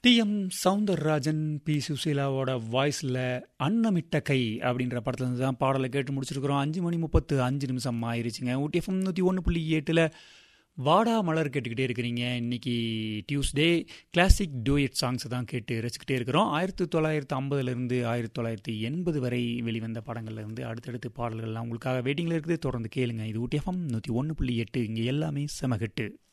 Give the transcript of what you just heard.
TM. Soundararajan, B. சுசீலாவோட வாய்ஸில் அன்னமிட்ட கை அப்படின்ற படத்துல இருந்து தான் பாடலை கேட்டு முடிச்சிருக்கிறோம். 5:35 ஆயிருச்சுங்க. ஊட்டி FM 101.8 வாடா மலர் கேட்டுக்கிட்டே இருக்கிறீங்க. இன்னைக்கு டியூஸ்டே கிளாசிக் டூயட் சாங்ஸ் தான் கேட்டு ரசிக்கிட்டே இருக்கிறோம். 1950லேருந்து 1980 வரை வெளிவந்த படங்கள்லேருந்து அடுத்தடுத்து பாடல்கள்லாம் உங்களுக்காக வெயிட்டிங்கில் இருக்குது. தொடர்ந்து கேளுங்க. இது ஊட்டி FM 101.8. இங்கே எல்லாமே செமகட்டு.